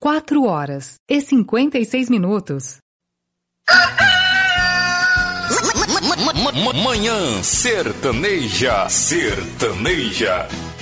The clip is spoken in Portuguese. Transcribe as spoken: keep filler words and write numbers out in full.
quatro horas e cinquenta e seis minutos. Manhã Sertaneja, Sertaneja.